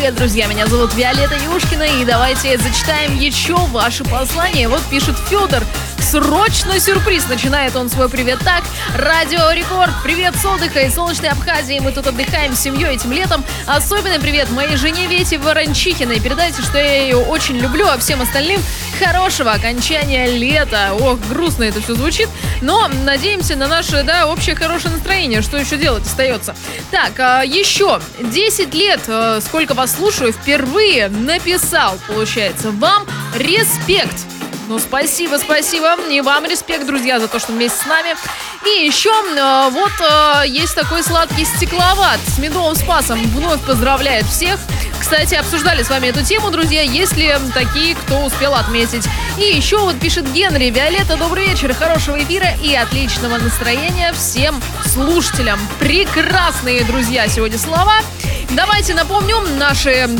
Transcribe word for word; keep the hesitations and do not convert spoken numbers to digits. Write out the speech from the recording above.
привет, друзья, меня зовут Виолетта Юшкина, и давайте зачитаем еще ваши послания. Вот пишет Федор. Срочно сюрприз! Начинает он свой привет так. Радио Рекорд. Привет с отдыха из солнечной Абхазии. Мы тут отдыхаем с семьей этим летом. Особенный привет моей жене Вете Ворончихиной. Передайте, что я ее очень люблю, а всем остальным хорошего окончания лета. Ох, грустно это все звучит, но надеемся на наше, да, общее хорошее настроение. Что еще делать остается? Так, а, еще десять лет, а, сколько вас слушаю, впервые написал, получается, вам респект. Ну, спасибо, спасибо. И вам респект, друзья, за то, что вместе с нами. И еще э, вот э, есть такой сладкий стекловат с медовым спасом. Вновь поздравляет всех. Кстати, обсуждали с вами эту тему, друзья. Есть ли такие, кто успел отметить? И еще вот пишет Генри. Виолетта, добрый вечер, хорошего эфира и отличного настроения всем слушателям. Прекрасные, друзья, сегодня слова. Давайте напомню наши